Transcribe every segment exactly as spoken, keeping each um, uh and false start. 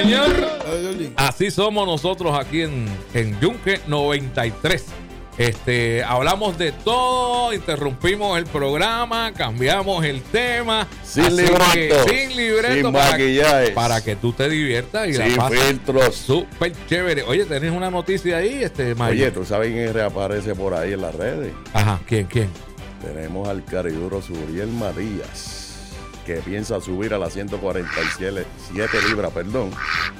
Señor, así somos nosotros aquí en, en Yunque noventa y tres. Este, hablamos de todo, interrumpimos el programa, cambiamos el tema. Sin libreto. Sin libreto. Sin para, maquillaje. Para que tú te diviertas y sin la pases filtros. súper chévere. Oye, ¿tenés una noticia ahí, este Mayo? Oye, ¿tú sabes quién reaparece por ahí en las redes? Ajá, ¿quién, quién? Tenemos al cariduro Suriel Matías, que piensa subir a las ciento cuarenta y siete libras, perdón.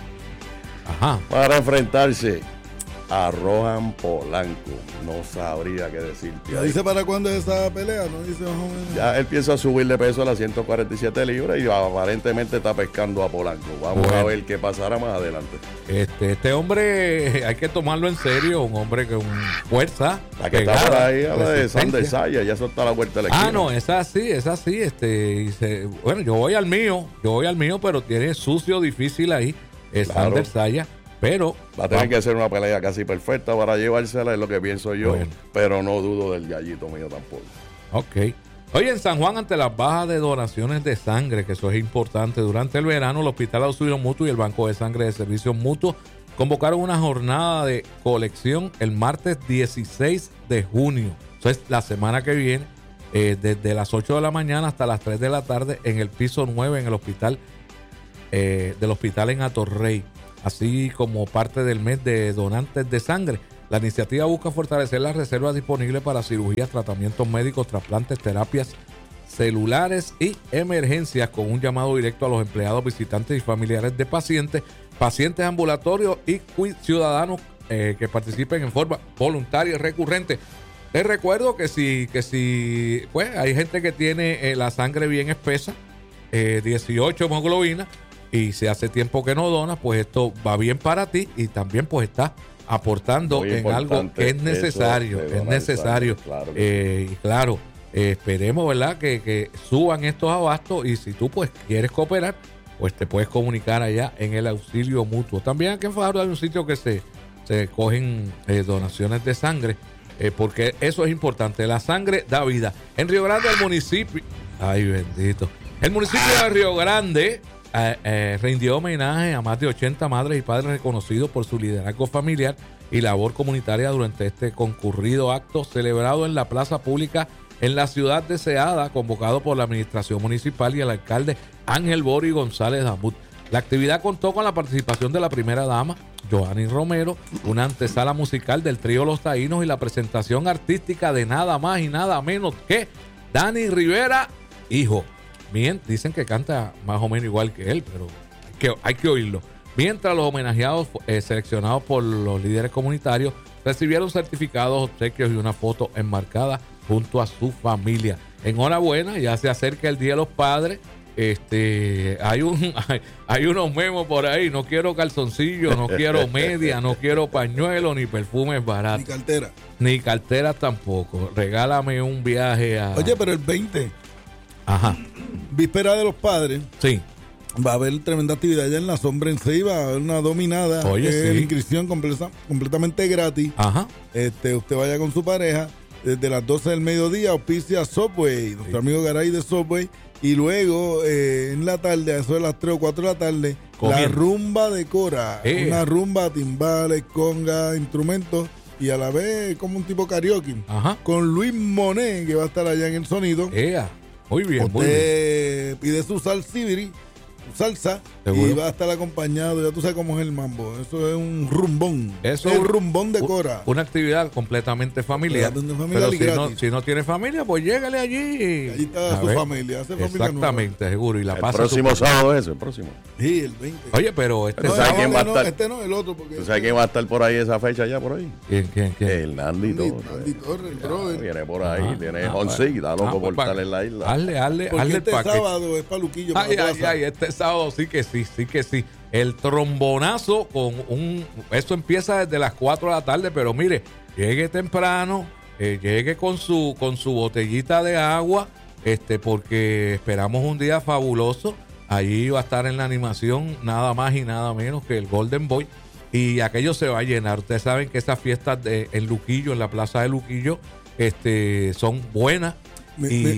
Ajá. Para enfrentarse a Rohan Polanco. No sabría qué decirte. ¿Ya dice para cuándo es esa pelea? ¿No dice más o menos? Ya él piensa subir de peso a las ciento cuarenta y siete libras y aparentemente está pescando a Polanco. Vamos bueno. a ver qué pasará más adelante. Este, este hombre hay que tomarlo en serio, un hombre que con fuerza. La que está por ahí, la de Sander Saya, ya soltó la vuelta de la esquina. Ah, no, es así, es así. Este, y se, bueno, yo voy al mío, yo voy al mío, pero tiene sucio difícil ahí, es claro. Sander Saya. Pero va a tener que hacer una pelea casi perfecta para llevársela, es lo que pienso yo. Bueno. Pero no dudo del gallito mío tampoco. Ok. Oye, en San Juan, ante las bajas de donaciones de sangre, que eso es importante, durante el verano, el Hospital Auxilio Mutuo y el Banco de Sangre de Servicios Mutuos convocaron una jornada de colección el martes dieciséis de junio. Eso es la semana que viene, eh, desde las ocho de la mañana hasta las tres de la tarde, en el piso nueve, en el hospital eh, del hospital en Atorrey. Así como parte del mes de donantes de sangre. La iniciativa busca fortalecer las reservas disponibles para cirugías, tratamientos médicos, trasplantes, terapias celulares y emergencias, con un llamado directo a los empleados, visitantes y familiares de pacientes, pacientes ambulatorios y ciudadanos eh, que participen en forma voluntaria y recurrente. Les recuerdo que si, que si pues, hay gente que tiene eh, la sangre bien espesa, eh, dieciocho hemoglobina, y si hace tiempo que no donas, pues esto va bien para ti y también pues está aportando muy en algo que es necesario, es necesario. Sangre, claro eh, y claro, eh, esperemos, ¿verdad? Que, que suban estos abastos, y si tú pues quieres cooperar, pues te puedes comunicar allá en el Auxilio Mutuo. También aquí en Fajardo hay un sitio que se, se cogen eh, donaciones de sangre, eh, porque eso es importante. La sangre da vida. En Río Grande, el municipio, ay bendito, el municipio de Río Grande Eh, eh, rindió homenaje a más de ochenta madres y padres reconocidos por su liderazgo familiar y labor comunitaria durante este concurrido acto celebrado en la plaza pública en la ciudad deseada, convocado por la administración municipal y el alcalde Ángel Bori González Damut. La actividad contó con la participación de la primera dama, Joanny Romero, una antesala musical del trío Los Taínos y la presentación artística de nada más y nada menos que Dani Rivera, hijo. Bien, dicen que canta más o menos igual que él, pero hay que, hay que oírlo. Mientras los homenajeados eh, seleccionados por los líderes comunitarios recibieron certificados, obsequios y una foto enmarcada junto a su familia. Enhorabuena, ya se acerca el Día de los Padres. Este, hay un hay, hay unos memos por ahí. No quiero calzoncillos, no quiero media, no quiero pañuelos ni perfumes baratos. Ni cartera. Ni cartera tampoco. Regálame un viaje a... Oye, pero el veinte... Ajá. Víspera de los Padres. Sí. Va a haber tremenda actividad allá en la Sombra en Ceiba, va a haber una dominada. Oye, eh, sí. La inscripción completa, completamente gratis. Ajá. Este, usted vaya con su pareja desde las doce del mediodía, auspicia Subway, nuestro sí. amigo Garay de Subway. Y luego eh, en la tarde, a eso de las tres o cuatro de la tarde, comiendo. La rumba de Cora. Eh. Una rumba, timbales, congas, instrumentos. Y a la vez como un tipo karaoke. Ajá. Con Luis Monet, que va a estar allá en el sonido. Ea. Muy bien, usted muy bien. Pide su salsibiri, salsa, ¿seguro? Y va a estar acompañado, ya tú sabes cómo es el mambo. Eso es un rumbón. Eso es un rumbón de Cora. Una actividad completamente familiar. familiar pero si no, si no tiene familia, pues llégale allí. Y allí está a su ver. familia. Hace familia exactamente, nueva. Seguro. Y la el pasa próximo super... sábado es el próximo. Sí, el veinte. Oye, pero este no, sábado. ¿Quién va a estar? No, este no, el otro. Porque ¿Tú sabes quién va a estar por ahí esa fecha ya por ahí? ¿Quién, quién, quién? El Nandi Torres. Nandi Torres, el brother. Viene por ahí, ah, tiene ah, once y da loco ah, por pa, estar en la isla. Hazle, hazle, porque hazle este el paquete. sábado es paluquillo. Ay, ay, ay, este sábado sí que sí, sí que sí. El trombonazo con un... Eso empieza desde las cuatro de la tarde, pero mire, llegue temprano, eh, llegue con su, con su botellita de agua, este, porque esperamos un día fabuloso. Allí va a estar en la animación nada más y nada menos que el Golden Boy. Y aquello se va a llenar. Ustedes saben que esas fiestas de, en Luquillo, en la plaza de Luquillo, este, son buenas. Mi, y... mi,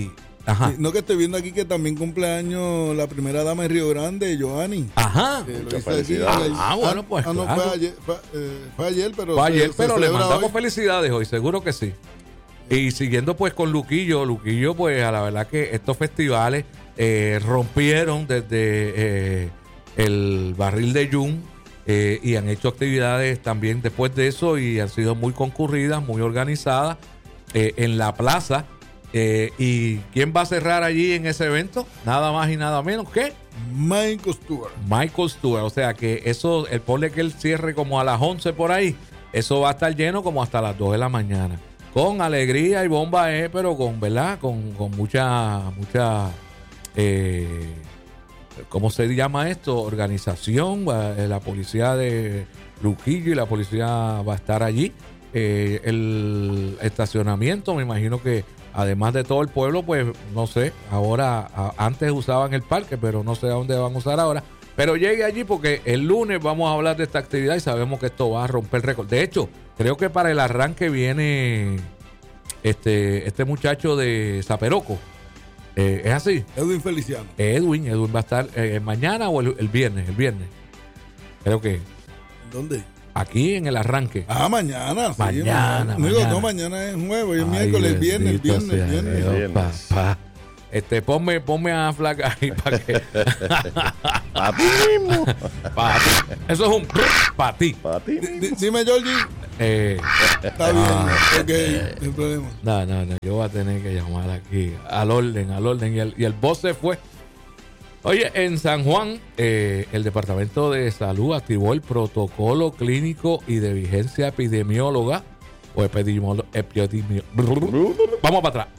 Ajá. Sí, no, que estoy viendo aquí que también cumpleaños la primera dama de Río Grande, Joanny. Ajá. Eh, lo Muchas dice aquí, felicidades. que- Ah, bueno, pues, Ah, no, claro. fue ayer, fue, eh, fue ayer, pero... Fue ayer, se- se pero le celebra mandamos hoy. felicidades hoy, seguro que sí. Y siguiendo pues con Luquillo, Luquillo pues a la verdad que estos festivales eh, rompieron desde eh, el barril de Jun eh, y han hecho actividades también después de eso y han sido muy concurridas, muy organizadas eh, en la plaza. Eh, ¿Y quién va a cerrar allí en ese evento? Nada más y nada menos que Michael Stewart. Michael Stewart. O sea que eso, el ponle que él cierre como a las once por ahí, eso va a estar lleno como hasta las dos de la mañana. Con alegría y bomba, eh, pero con, ¿verdad? Con, con mucha, mucha, eh, ¿cómo se llama esto? Organización. Va, eh, la policía de Luquillo y la policía va a estar allí. Eh, el estacionamiento, me imagino que además de todo el pueblo, pues no sé, ahora, a, antes usaban el parque, pero no sé a dónde van a usar ahora. Pero llegue allí porque el lunes vamos a hablar de esta actividad y sabemos que esto va a romper récord. De hecho, creo que para el arranque viene este, este muchacho de Zaperoco. Eh, ¿Es así? Edwin Feliciano. Edwin, Edwin va a estar eh, mañana o el, el viernes, el viernes. Creo que ¿Dónde? aquí en el arranque. Ah, mañana. Sí, Mañana, Digo, mañana. no, mañana es jueves, hoy es Ay, miércoles, el viernes, el bendito viernes, el sea viernes. Dios, Viernes. papá. Este, ponme, ponme a Flaca ahí para que. Para ti mismo. pa' ti. Eso es un para ti. Para ti Di- mismo. di- Dime, Georgie. Eh, Está bien, Ah. ok, no hay problema. no, no, no. Yo voy a tener que llamar aquí al orden, al orden. Y el, y el boss se fue. Oye, en San Juan, eh, el Departamento de Salud activó el protocolo clínico y de vigencia epidemióloga o epidemiolo- epidemio- Vamos para atrás.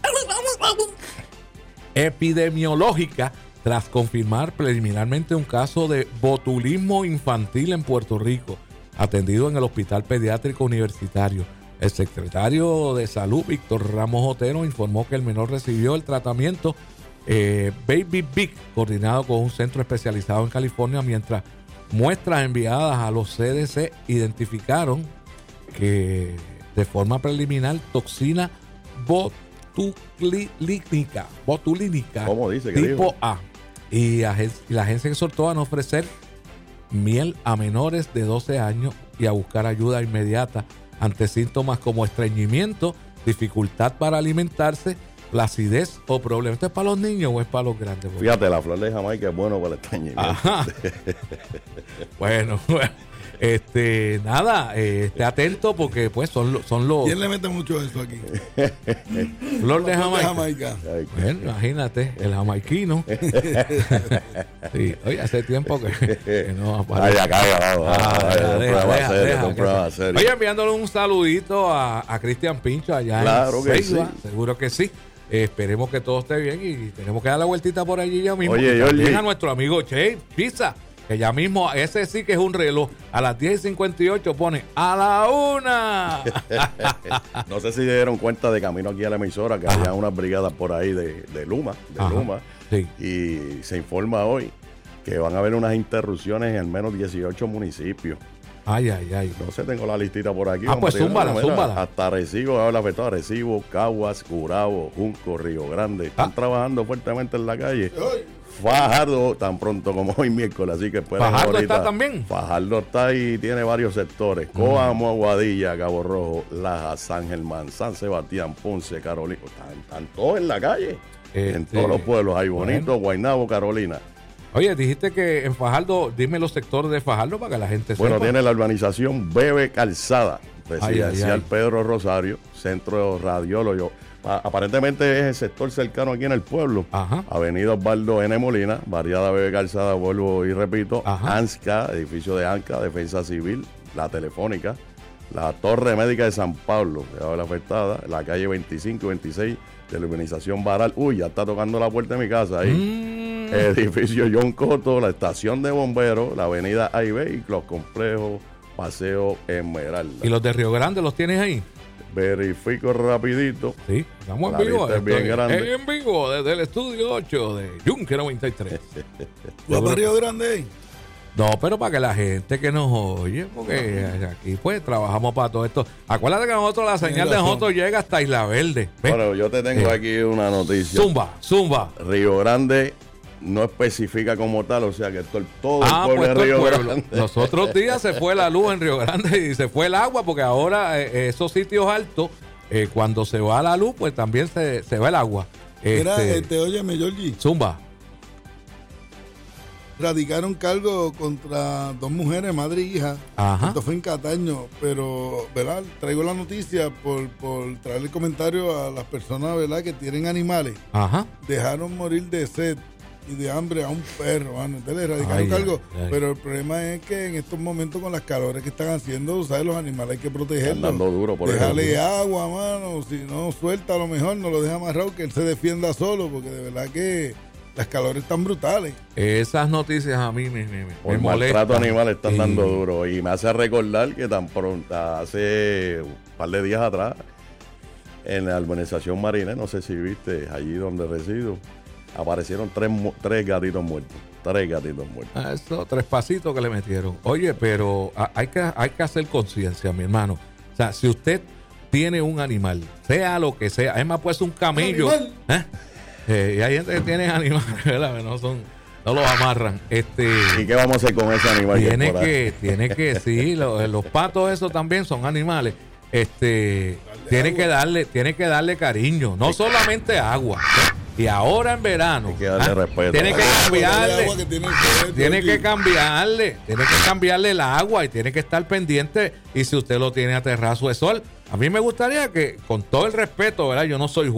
Epidemiológica tras confirmar preliminarmente un caso de botulismo infantil en Puerto Rico, atendido en el Hospital Pediátrico Universitario. El secretario de Salud, Víctor Ramos Otero, informó que el menor recibió el tratamiento eh, Baby Big, coordinado con un centro especializado en California, mientras muestras enviadas a los C D C identificaron que de forma preliminar toxina botulínica, botulínica ¿Cómo dice que tipo dijo? A. Y, agen- y la agencia exhortó a no ofrecer miel a menores de doce años y a buscar ayuda inmediata ante síntomas como estreñimiento, dificultad para alimentarse, flacidez o problemas. ¿Esto es para los niños o es para los grandes? Fíjate, la flor de Jamaica es bueno para el estreñimiento. Ajá. Bueno, bueno, este, nada, eh, esté atento porque pues son, lo- son los ¿Quién le mete mucho eso aquí? flor de De Jamaica. Jamaica. Ay, Bueno, imagínate, el jamaiquino. Sí, oye, hace tiempo que, que no aparece. Ay, acá, acá, Ah, acá, deja, un deja, programa deja, serio, deja, un que programa se- serio. Oye, enviándole un saludito a, a Cristian Pincho allá Claro en que Ceiba. sí. Seguro que sí. Eh, esperemos que todo esté bien y tenemos que dar la vueltita por allí ya mismo. Oye, Y también Georgie. a nuestro amigo Che Pizza, que ya mismo, ese sí que es un reloj. A las diez y cincuenta y ocho pone a la una. No sé si se dieron cuenta de camino aquí a la emisora que Ajá. había unas brigadas por ahí de, de Luma, de Ajá. Luma. Sí. Y se informa hoy que van a haber unas interrupciones en al menos dieciocho municipios. Ay, ay, ay. No sé, tengo la listita por aquí. Ah, vamos pues a tirar zúmbala, una, mira, zúmbala. Hasta Arecibo, habla afectado Arecibo, Caguas, Curabo, Junco, Río Grande. Están Ah. trabajando fuertemente en la calle. Ay, Fajardo, tan pronto como hoy miércoles, así que esperen ¿Fajardo ahorita. está también? Fajardo está y tiene varios sectores. Coamo, Aguadilla, Cabo Rojo, Laja, San Germán, San Sebastián, Ponce, Carolina. Están, están todos en la calle. En Este, todos los pueblos. Hay bueno. Bonito, Guaynabo, Carolina. Oye, dijiste que en Fajardo, dime los sectores de Fajardo para que la gente Bueno, sepa. tiene la urbanización Bebe Calzada, residencial Ay, ay, ay. Pedro Rosario, centro radiólogo. A- Aparentemente es el sector cercano aquí en el pueblo. Ajá. Avenida Osvaldo N. Molina, variada Bebe Calzada, vuelvo y repito. Ajá. ANSCA, edificio de ANSCA, Defensa Civil, la Telefónica, la Torre Médica de San Pablo, que va la afectada, la calle veinticinco y veintiséis de la urbanización Baral. Uy, ya está tocando la puerta de mi casa ahí. Mm, Edificio John Cotto, la estación de bomberos, la avenida Aibé y los complejos Paseo Esmeralda. ¿Y los de Río Grande los tienes ahí? Verifico rapidito. Sí, estamos La en vivo. lista es bien Estoy grande. En vivo desde el estudio ocho de Yunque noventa y tres. ¿va para Río Grande? No, pero para que la gente que nos oye, porque aquí pues trabajamos para todo esto. Acuérdate que nosotros la señal de nosotros llega hasta Isla Verde. ¿Ves? Bueno, yo te tengo Eh. aquí una noticia. Zumba, zumba. Río Grande no especifica como tal, o sea que todo, todo Ah, el pueblo pues de todo el Río pueblo. Grande. Los otros días se fue la luz en Río Grande y se fue el agua, porque ahora eh, esos sitios altos, eh, cuando se va la luz, pues también se, se va el agua. Mira, Este, este, óyeme, Georgie, Zumba. radicaron cargo contra dos mujeres, madre e hija. Ajá. Esto fue en Cataño, pero, ¿verdad? Traigo la noticia por, por traer el comentario a las personas, ¿verdad?, que tienen animales. Ajá. Dejaron morir de sed y de hambre a un perro, mano. Entonces le radicaron Ay, cargo. ay, ay. Pero el problema es que en estos momentos con las calores que están haciendo, ¿sabes? Los animales hay que Están protegerlos. dando duro por Dejarle eso. agua, mano. Si no suelta, a lo mejor no lo deja amarrado, que él se defienda solo, porque de verdad que las calores están brutales. Esas noticias a mí me, me, me Por molestan. maltrato animal están Y- dando duro. Y me hace recordar que tan pronto, hace un par de días atrás, en la urbanización Marina, no sé si viste, allí donde resido, aparecieron tres, mu- tres gatitos muertos. Tres gatitos muertos. Ah, Eso, tres pasitos que le metieron. Oye, pero a- hay que, hay que hacer conciencia, mi hermano. O sea, si usted tiene un animal, sea lo que sea, es más, pues un camello. ¿Un ¿eh? Eh, y hay gente que tiene animales, ¿verdad? Que no son, no los amarran. Este, ¿Y qué vamos a hacer con ese animal? que tiene es por ahí? que, tiene que, sí, los, los patos esos también son animales. Este, tiene que darle, tiene que darle cariño, no solamente agua. Y ahora en verano, Hay que darle ah, respeto. tiene que Dale cambiarle. agua que tiene sed, Tiene Georgie. que cambiarle, tiene que cambiarle el agua y tiene que estar pendiente. Y si usted lo tiene a terrazo de sol, a mí me gustaría que, con todo el respeto, ¿verdad? Yo no soy